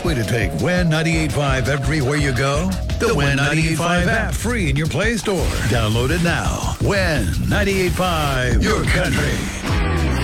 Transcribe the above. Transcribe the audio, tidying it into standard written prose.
way to take Win 98.5 everywhere you go? The Win 98.5 app, free in your Play Store. Download it now. Win 98.5, your country.